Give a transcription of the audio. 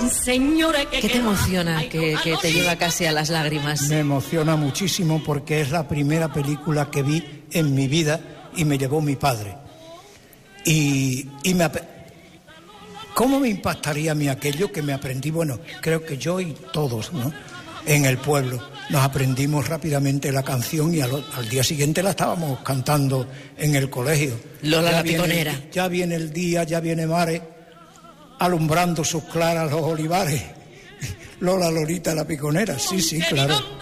Señores, ¿Qué te emociona, que te lleva casi a las lágrimas? Me emociona muchísimo porque es la primera película que vi en mi vida y me llevó mi padre. ¿Cómo me impactaría a mí aquello que me aprendí? Bueno, creo que yo y todos, ¿no?, en el pueblo nos aprendimos rápidamente la canción y al día siguiente la estábamos cantando en el colegio. Lola la piconera. Ya viene el día, ya viene Mare, alumbrando sus claras los olivares. Lola Lolita la piconera, sí, claro.